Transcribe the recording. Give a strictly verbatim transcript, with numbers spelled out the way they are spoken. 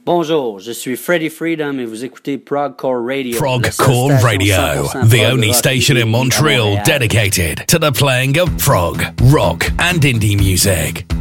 Bonjour, je suis Freddie Freedom et vous écoutez Progcore Radio. Progcore Radio, the only station in Montreal dedicated to the playing of prog, rock and indie music.